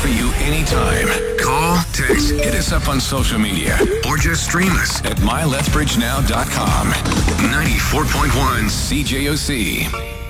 for you anytime. Call, text, hit us up on social media, or just stream us at mylethbridgenow.com. 94.1 CJOC.